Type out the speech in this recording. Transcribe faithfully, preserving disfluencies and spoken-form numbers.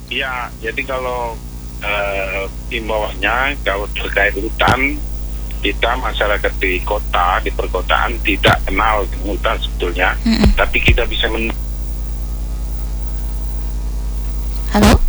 Ya, jadi kalau uh, imbauannya kalau terkait hutan, kita masyarakat di kota, di perkotaan tidak kenal dengan hutan sebetulnya, Mm-mm. tapi kita bisa men Halo?